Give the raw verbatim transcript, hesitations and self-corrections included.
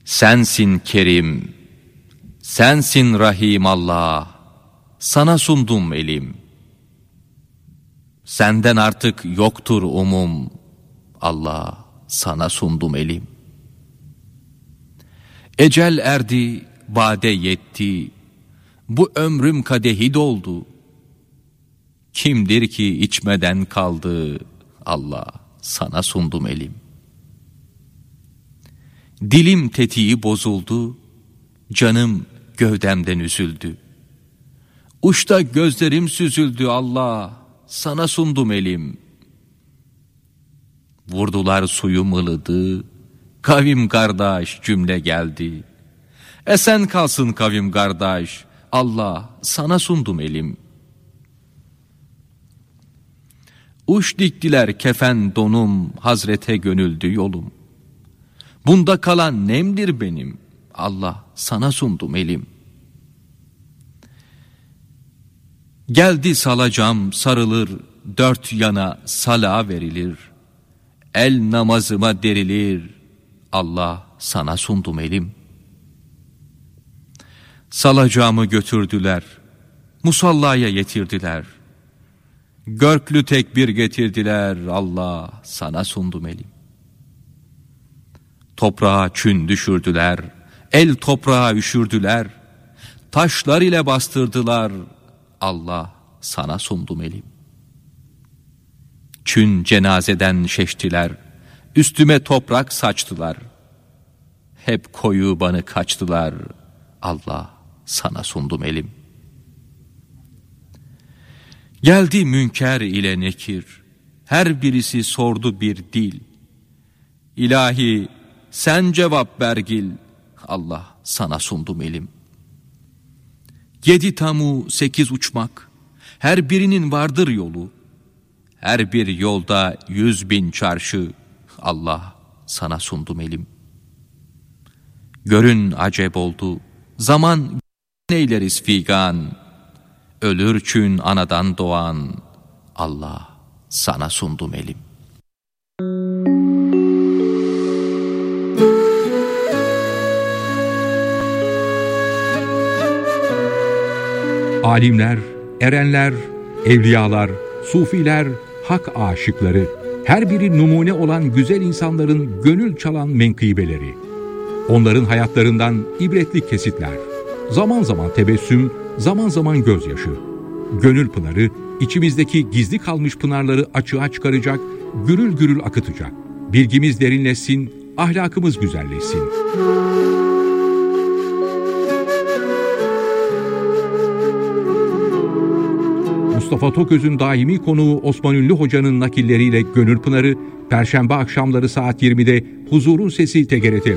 Sensin Kerim, sensin Rahim Allah, sana sundum elim. Senden artık yoktur umum, Allah, sana sundum elim. Ecel erdi, vade yetti, bu ömrüm kadehi doldu. Kimdir ki içmeden kaldı, Allah, sana sundum elim. Dilim tetiği bozuldu, canım gövdemden üzüldü. Uçta gözlerim süzüldü, Allah, sana sundum elim. Vurdular suyum ılıdı, kavim kardeş cümle geldi. Esen kalsın kavim kardeş, Allah, sana sundum elim. Uç diktiler kefen donum, Hazrete gönüldü yolum. Bunda kalan nemdir benim, Allah, sana sundum elim. Geldi salacağım sarılır, dört yana sala verilir. El namazıma derilir, Allah, sana sundum elim. Salacağımı götürdüler, musallaya yetirdiler. Görklü tekbir getirdiler, Allah, sana sundum elim. Toprağa çün düşürdüler, el toprağa üşürdüler. Taşlar ile bastırdılar, Allah, sana sundum elim. Çün cenazeden şeştiler, üstüme toprak saçtılar. Hep koyu banı kaçtılar, Allah, sana sundum elim. Geldi münker ile nekir, her birisi sordu bir dil. İlahi, sen cevap vergil, Allah, sana sundum elim. Yedi tamu sekiz uçmak, her birinin vardır yolu. Her bir yolda yüz bin çarşı, Allah, sana sundum elim. Görün acep oldu, zaman neyleriz figan. Ölürçün anadan doğan, Allah, sana sundum elim. Alimler, erenler, evliyalar, sufiler, hak aşıkları, her biri numune olan güzel insanların gönül çalan menkıbeleri. Onların hayatlarından ibretli kesitler. Zaman zaman tebessüm, zaman zaman gözyaşı. Gönül pınarı, içimizdeki gizli kalmış pınarları açığa çıkaracak, gürül gürül akıtacak. Bilgimiz derinleşsin, ahlakımız güzelleşsin. Mustafa Toköz'ün daimi konuğu Osman Ünlü Hoca'nın nakilleriyle Gönül Pınarı, Perşembe akşamları saat yirmide Huzurun Sesi T G R T